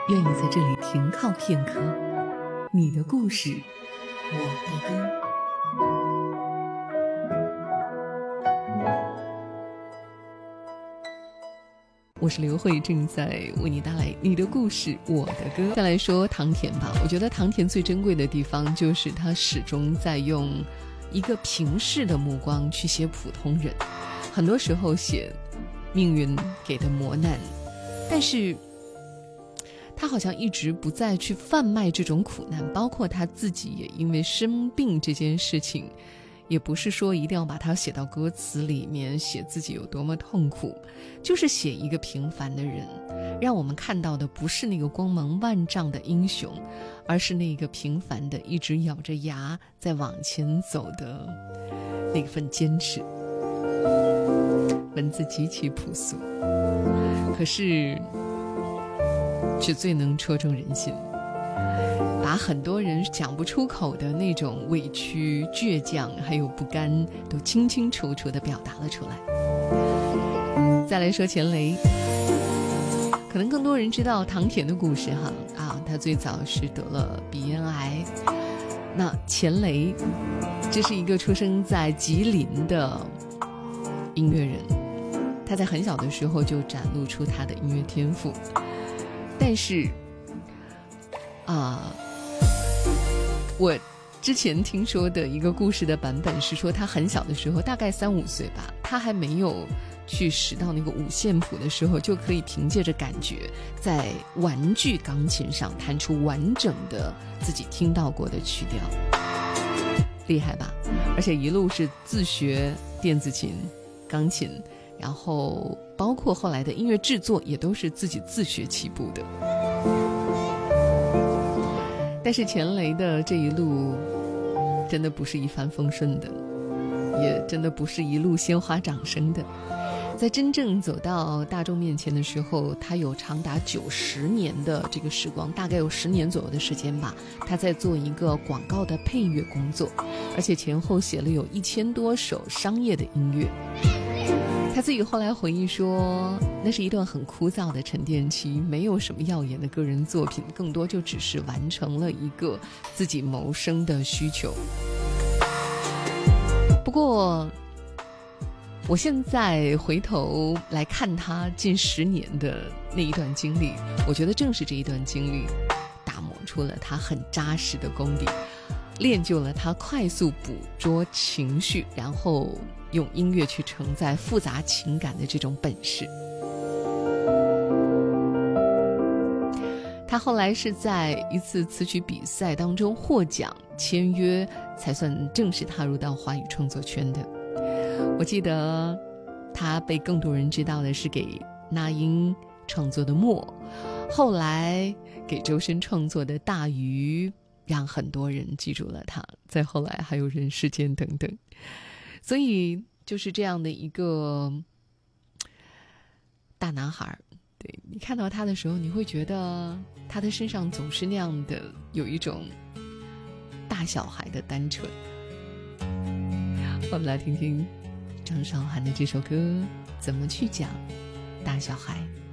愿你在这里停靠片刻，你的故事，我的歌。我是刘慧，正在为你带来你的故事，我的歌。再来说唐田吧，我觉得唐田最珍贵的地方就是他始终在用一个平视的目光去写普通人，很多时候写命运给的磨难，但是他好像一直不再去贩卖这种苦难，包括他自己也因为生病这件事情，也不是说一定要把它写到歌词里面，写自己有多么痛苦，就是写一个平凡的人，让我们看到的不是那个光芒万丈的英雄，而是那个平凡的一直咬着牙在往前走的那份坚持。文字极其朴素，可是却最能戳中人心，把很多人讲不出口的那种委屈、倔强还有不甘都清清楚楚地表达了出来。再来说钱雷，可能更多人知道唐田的故事他最早是得了鼻咽癌。那钱雷这是一个出生在吉林的音乐人，他在很小的时候就展露出他的音乐天赋，但是我之前听说的一个故事的版本是说，他很小的时候，大概3-5岁吧，他还没有去识到那个五线谱的时候，就可以凭借着感觉在玩具钢琴上弹出完整的自己听到过的曲调，厉害吧？而且一路是自学电子琴、钢琴，然后包括后来的音乐制作也都是自己自学起步的。但是钱雷的这一路真的不是一帆风顺的，也真的不是一路鲜花掌声的。在真正走到大众面前的时候，他有长达90年的这个时光，大概有10年左右的时间吧，他在做一个广告的配乐工作，而且前后写了有1000多首商业的音乐。他自己后来回忆说，那是一段很枯燥的沉淀期，没有什么耀眼的个人作品，更多就只是完成了一个自己谋生的需求。不过我现在回头来看他近10年的那一段经历，我觉得正是这一段经历打磨出了他很扎实的功底，练就了他快速捕捉情绪，然后用音乐去承载复杂情感的这种本事。他后来是在一次词曲比赛当中获奖签约，才算正式踏入到华语创作圈的。我记得他被更多人知道的是给那英创作的《默》，后来给周深创作的《大鱼》，让很多人记住了他，再后来还有《人世间》等等。所以就是这样的一个大男孩，对，你看到他的时候，你会觉得他的身上总是那样的有一种大小孩的单纯。我们来听听张韶涵的这首歌怎么去讲大小孩。